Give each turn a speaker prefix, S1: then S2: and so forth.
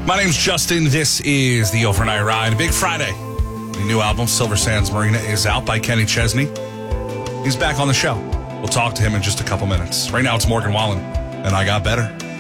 S1: My name's Justin. This is the Overnight Ride. Big Friday. The new album, Silver Sands Marina, is out by Kenny Chesney. He's back on the show. We'll talk to him in just a couple minutes. Right now, it's Morgan Wallen, and I Got Better.